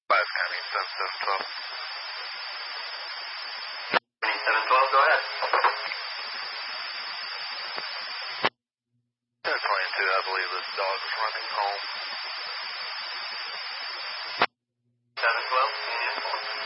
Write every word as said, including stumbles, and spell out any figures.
Five County seven seven twelve. seven twelve, go ahead. ten twenty-two, I believe this dog is running home.